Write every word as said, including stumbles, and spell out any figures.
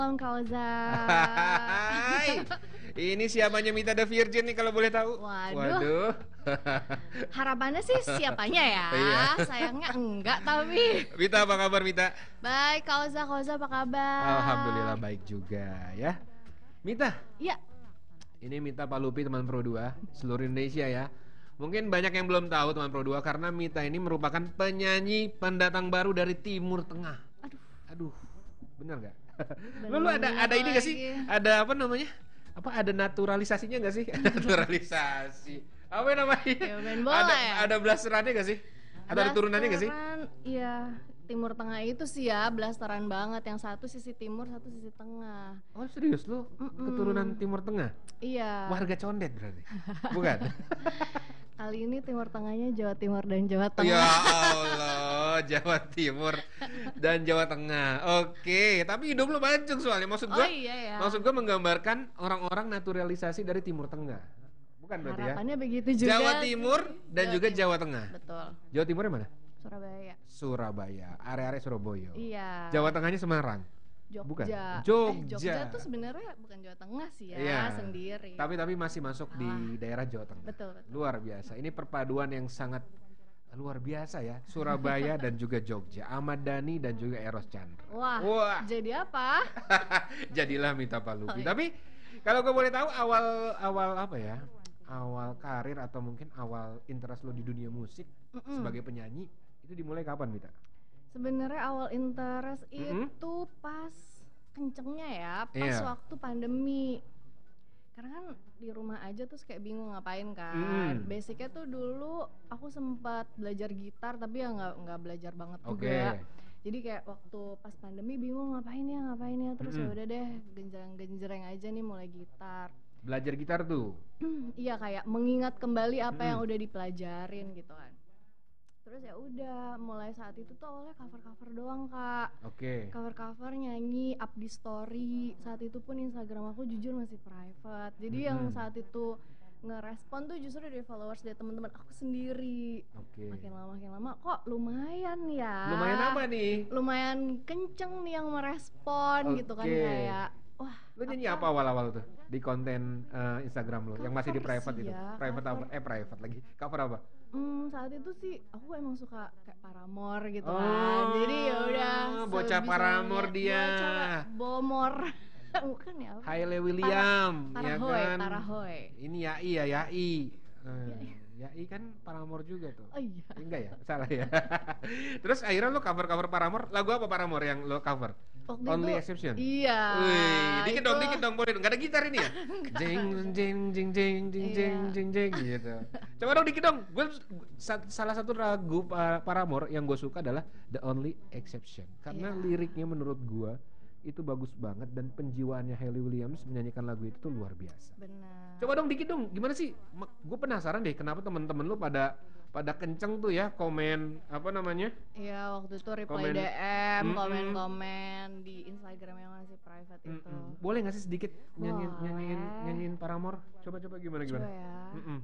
Om Kauza. Hai, ini siapanya Mita the Virgin nih kalau boleh tahu? Waduh. Waduh. Harapannya sih siapanya ya. Iya. Sayangnya enggak tapi. Mita apa kabar Mita? Baik, Kauza, Kauza apa kabar? Alhamdulillah baik juga ya. Mita, Iya. ini Mita Palupi teman Pro dua seluruh Indonesia ya. Mungkin banyak yang belum tahu teman Pro dua karena Mita ini merupakan penyanyi pendatang baru dari Timur Tengah. Aduh. Aduh, bener gak? Bener Lu ada ada ini gak sih? lagi. Ada apa namanya? Apa ada naturalisasinya gak sih? Naturalisasi. Apa namanya? Ya, main bola ada ya? ada blasterannya gak sih? Atau ada turunannya gak sih? Blasteran, iya. Timur Tengah itu sih ya blasteran banget. Yang satu sisi timur, satu sisi tengah. Oh serius lu? Mm-mm. Keturunan Timur Tengah? Iya. Warga condet berarti? Bukan? Kali ini Timur Tengahnya Jawa Timur dan Jawa Tengah. Ya Allah, Jawa Timur dan Jawa Tengah. Oke, tapi hidup lu mancung soalnya. Maksud gua, Oh iya ya. maksud gua menggambarkan orang-orang naturalisasi dari Timur Tengah. Bukan berarti ya? Harapannya begitu juga. Jawa Timur dan Jawa juga Timur. Jawa Tengah. Betul. Jawa Timurnya mana? Surabaya. Surabaya, area-area Surabaya. Iya. Jawa Tengahnya Semarang. Jogja. Bukan. Eh, Jogja. Jogja tuh sebenarnya bukan Jawa Tengah sih ya, Iya. sendiri. Tapi tapi masih masuk di Salah. daerah Jawa Tengah. Betul, betul. Luar biasa. Ini perpaduan yang sangat luar biasa ya. Surabaya dan juga Jogja. Ahmad Dhani dan juga Eros Chandra. Wah, Wah. jadi apa? Jadilah Mita Palupi. Oh, iya. Tapi kalau gue boleh tahu awal awal apa ya? Awal karir atau mungkin awal interest lo di dunia musik Mm-mm. sebagai penyanyi itu dimulai kapan, Mita? Sebenarnya awal interest Mm-mm. itu pas kencengnya ya, pas Iya. waktu pandemi. Karena kan di rumah aja terus kayak bingung ngapain kan. Mm. Basicnya tuh dulu aku sempat belajar gitar tapi ya nggak nggak belajar banget Oke. juga. Jadi kayak waktu pas pandemi bingung ngapain ya ngapain ya terus ya Mm-mm. udah deh genjreng-genjreng aja nih mulai gitar. Belajar gitar tuh. Iya kayak mengingat kembali apa yang Mm-mm. udah dipelajarin gitu kan. Terus ya udah mulai saat itu tuh awalnya cover-cover doang kak. Oke. Cover-cover nyanyi up di story. Saat itu pun Instagram aku jujur masih private. Jadi yang Mm-mm. saat itu ngerespon tuh justru dari followers dari teman-teman aku sendiri. Oke. Makin lama makin lama kok lumayan ya. Lumayan apa nih? Lumayan kenceng nih yang merespon gitu kan Oke. kayak wah. Lu nyanyi apa awal-awal tuh di konten eh, Instagram lu yang masih di Cover private sih itu? ya, Private apa? cover. Eh private lagi. Cover apa? Hmm, saat itu sih aku emang suka kayak Paramore gitu Oh, kan. Jadi ya udah bocah sebisanya- Paramore dia. Bocah Bomor. Bukan ya? apa? Haile William, ya Parahoy, kan? Parahoy. Ini Yai ya, Yai. Eh, Yai kan Paramore juga tuh. Oh iya. Enggak ya? Salah ya. Terus akhirnya lo cover-cover Paramore. Lagu apa Paramore yang lo cover? Waktu Only itu, Exception. Iya. Wih, dikit dong, itu- dikit dong, boleh. Enggak ada gitar ini ya? Jeng jeng jeng jeng jeng jeng Iya. jeng jeng gitu. Coba dong dikit dong. Gue sa- salah satu lagu Pa- Paramore yang gue suka adalah The Only Exception karena Iya. liriknya menurut gue itu bagus banget dan penjiwaannya Hayley Williams menyanyikan lagu itu tuh luar biasa. Benar. Coba dong dikit dong, gimana sih? Gue penasaran deh kenapa temen-temen lu pada pada kenceng tuh ya komen apa namanya? Iya, waktu itu reply Komen. D M, Mm-mm. komen-komen di Instagram yang masih private itu. Mm-mm. Boleh nggak sih sedikit nyanyiin Boleh. nyanyiin nyanyiin Paramore? Coba coba gimana gimana? Coba ya. Mm-mm.